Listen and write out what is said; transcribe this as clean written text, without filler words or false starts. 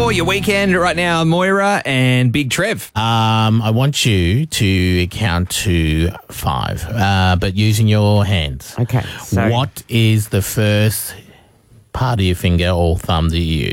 for your weekend right now, Moira and Big Trev? I want you to count to 5, but using your hands. Okay. So What is the first part of your finger or thumb that you use?